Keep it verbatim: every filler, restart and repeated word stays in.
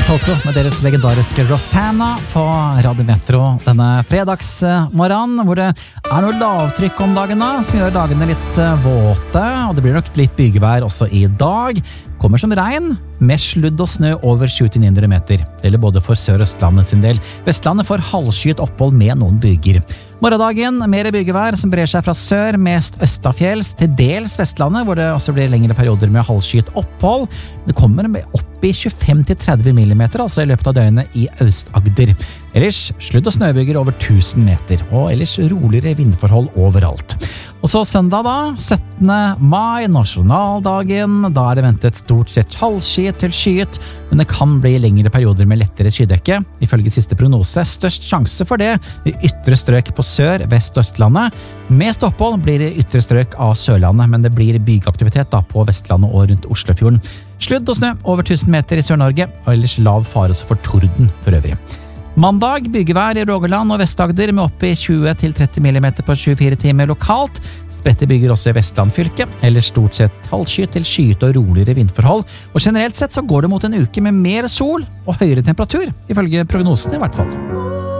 Toto med deres legendariske Rosanna på Radio Metro denne fredagsmorgen, hvor det er noe lavtrykk om dagen da, som gjør dagene litt våte, og det blir nok litt bygevær også i dag. Kommer som regn, med sludd og snø over sju til ni hundre meter. Det gjelder både for Sør-Østlandet sin del. Vestlandet får halvskyet opphold med noen byger. Morgendagen, mer bygevær som brer seg fra sør, mest østafjells, til dels Vestlandet, hvor det også blir lengre perioder med halvskyet opphold. Det kommer med opp i tjuefem til tretti millimeter, altså i løpet av døgnet i Øst-Agder. Ellers sludd og snøbyger over tusen meter, og ellers roligere vindforhold overalt. Og så søndag da, syttende mai, nasjonaldagen, da er det ventet stort sett halvskyet til skyet, men det kan bli lengre perioder med lettere skydekke. Ifølge siste prognose, størst sjanse for det i ytre strøk på sør, vest og Østlandet. Mest opphold blir det ytre strøk av Sørlandet, men det blir bygeaktivitet da på Vestlandet og rundt Oslofjorden. Sludd og snø over tusen meter i Sør-Norge, og ellers lav fare for torden for øvrig. Mandag, bygevær i Rogaland og Vest-Agder med opp i tjue til tretti millimeter på tjuefire timer lokalt. Spredte byger også i Vestland fylke, eller stort sett halvskyet til skyet og roligere vindforhold. Og generelt sett så går det mot en uke med mer sol og høyere temperatur, ifølge prognosen i hvert fall.